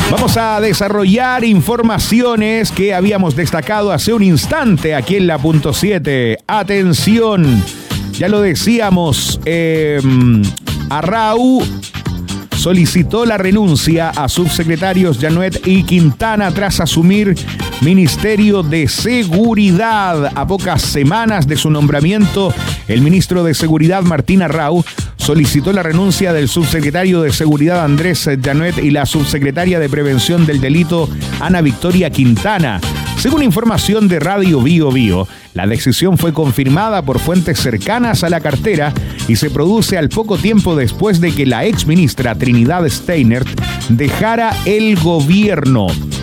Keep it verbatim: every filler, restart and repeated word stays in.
Vamos a desarrollar informaciones que habíamos destacado hace un instante aquí en la punto siete. Atención, ya lo decíamos, eh, Arrau solicitó la renuncia a subsecretarios Yanuet y Quintana tras asumir Ministerio de Seguridad. A pocas semanas de su nombramiento, el ministro de Seguridad, Martín Arrau, solicitó la renuncia del subsecretario de Seguridad, Andrés Yanuet, y la subsecretaria de Prevención del Delito, Ana Victoria Quintana. Según información de Radio Bio Bio, la decisión fue confirmada por fuentes cercanas a la cartera y se produce al poco tiempo después de que la exministra Trinidad Steinert dejara el gobierno.